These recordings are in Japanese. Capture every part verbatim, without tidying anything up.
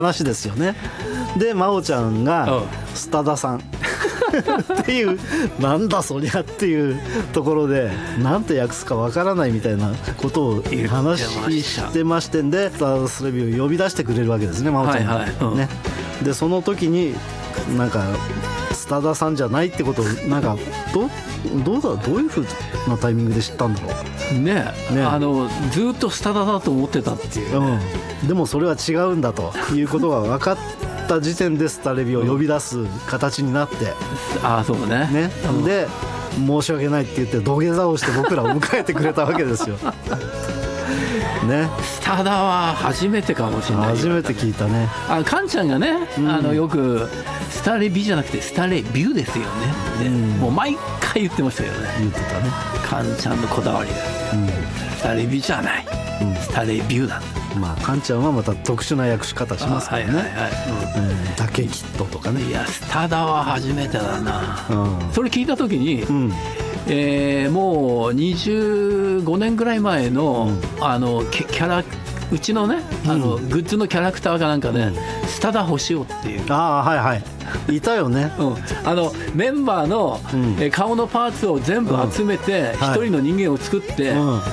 話ですよね。で真央ちゃんがスタダさんっていうなんだそりゃっていうところでなんて訳すかわからないみたいなことを話してましてんで、スタダスレビューを呼び出してくれるわけですね、真央ちゃんが、はいはいうん、ね。でその時になんかスタダさんじゃないってことをなんかどどうだどういう風なタイミングで知ったんだろうねえ、ねあのずっとスタダだと思ってたっていう、ねうん、でもそれは違うんだということが分かった時点でスタレビを呼び出す形になって、 うん、ああそうねね、うん、で申し訳ないって言って土下座をして僕らを迎えてくれたわけですよね、 スタダは初めてかもしれない。 初めて聞いたね。 あカンちゃんがね、うん、あのよくスタレビじゃなくてスタレビューですよね、うん、もう毎回言ってましたよね。 言ってたね。 カンちゃんのこだわりだ、うん、スタレビじゃない、うん、スタレビューだ。 まあカンちゃんはまた特殊な訳し方しますからね。タケキットとかね。 いやスタダは初めてだな、うん、それ聞いた時に、うんえー、もうにじゅうごねんぐらい前 の,、うん、あのキャラうちのねあの、うん、グッズのキャラクターかなんかで、うん、スタダ星をっていうあはいはいいたよね、 うん、あのメンバーの、うんえー、顔のパーツを全部集めて一、うん、人の人間を作って、はい、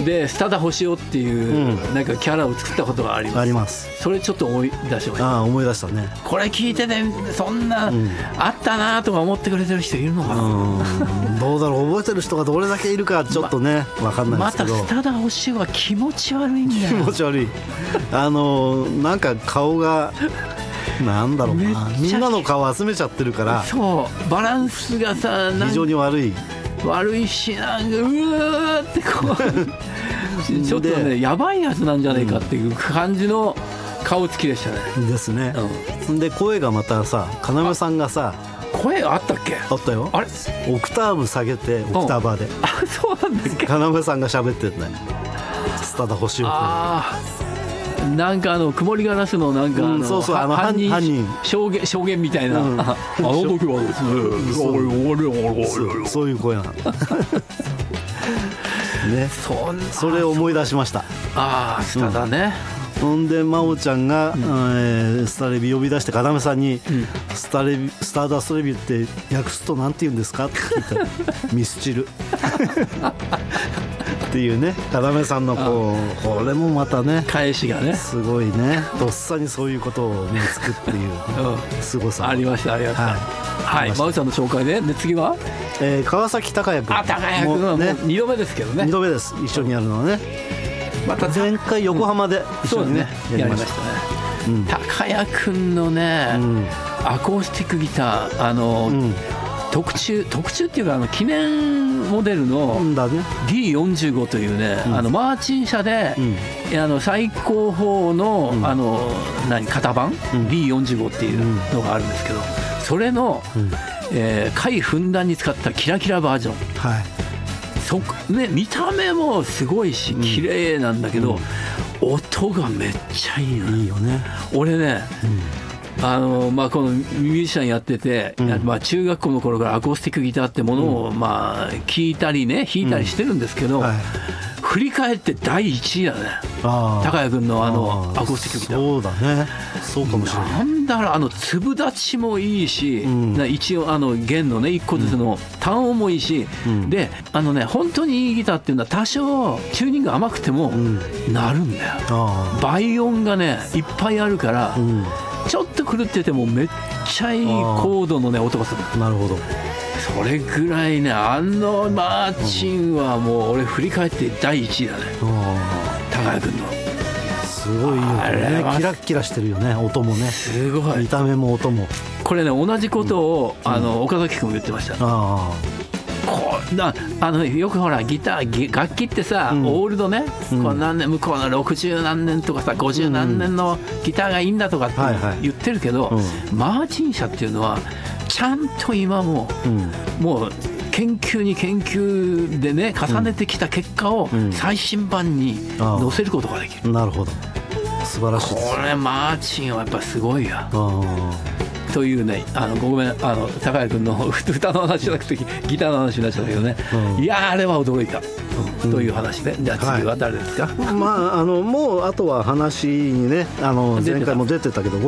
でスタダ星をっていう、うん、なんかキャラを作ったことがあります。 あります。 それちょっと思い出しました。 あ思い出したね。 これ聞いてねそんな、うん、あったなとか思ってくれてる人いるのかな。 うんどうだろう覚えてる人がどれだけいるかちょっとね、ま、分かんないですけどまたスタダ星は気持ち悪いんだよ。 気持ち悪いあのなんか顔がなんだろうなみんなの顔集めちゃってるからそうバランスがさ非常に悪い悪いしなんかうわーってこうちょっとねやばいやつなんじゃないかっていう感じの顔つきでしたね。 ですね、うん、で声がまたさ要さんがさ声あったっけ。 あったよ。 あれオクターブ下げてオクターバーで、うん、 あそうなんだっけ。 要さんが喋ってるねスタダ星を。 あなんかあの曇りガラスのなんか、うん、 そうそうあの犯人, 犯人証言証言みたいな、うん、あの時はですねそうそういう声なのね、そ, それを思い出しました。 ああスタダね、 うん、ほんで真央ちゃんが、うんえー、スタレビ呼び出して要さんに、うん、スタレビスターダストレビューって訳すとなんて言うんですかって聞いたらミスチルっていうね要さんのこうこれもまたね返しがねすごいねとっさにそういうことを見つくっていうすごさありましたありましたはい、はい、真央ちゃんの紹介で、ね、次は、 えー、川崎孝也君あ孝也君はもうにどめですけどねにどめです一緒にやるのはねまた前回横浜で一緒にね、 うん、やりましたね孝也君のね、うん、アコースティックギターあの、うん特注特注っていうかあの記念モデルの ディーよんじゅうご というね、うん、あのマーチン社で、うん、あの最高峰 の,、うん、あの何型番、うん、ディーよんじゅうご っていうのがあるんですけどそれの、うんえー、貝ふんだんに使ったキラキラバージョン、はいそね、見た目もすごいし綺麗なんだけど、うん、音がめっちゃいいのいいよね。 俺ね、うんあのまあ、このミュージシャンやってて、うんまあ、中学校の頃からアコースティックギターってものを、うんまあ、聴いたりね弾いたりしてるんですけど、うんはい、振り返ってだいいちいだね孝也君のあのアコースティックギター。 そうだねそうかもしれない。 なんだろうあの粒立ちもいいし、うん、一応あの弦のねいっこずつの単音もいいし、うん、であのね本当にいいギターっていうのは多少チューニング甘くても鳴るんだよ、うん、倍音がねいっぱいあるから、うんちょっと狂っててもめっちゃいいコードのね音がする。 なるほど。 それぐらいねあのマーチンはもう俺振り返ってだいいちいだね孝也君のすごいよねキラッキラしてるよね音もねすごい見た目も音もこれね同じことを、うん、あの岡崎君も言ってました、ね、あこなあのよくほらギター楽器ってさ、うん、オールドね、うん、こう何年向こうのろくじゅうなんねんとかさごじゅうなんねんのギターがいいんだとかって言ってるけど、はいはいうん、マーチン社っていうのはちゃんと今も、うん、もう研究に研究でね重ねてきた結果を最新版に載せることができる、 うん、なるほど素晴らしいです。 これマーチンはやっぱすごいやというね、あのごめん、あの高谷君の歌の話じゃなくてギターの話になっちゃったけどね、うん、いやあれは驚いた、うん、という話で、じゃあ次は誰ですか？ はい、まあ、あのもうあとは話にね、あの前回も出てたけど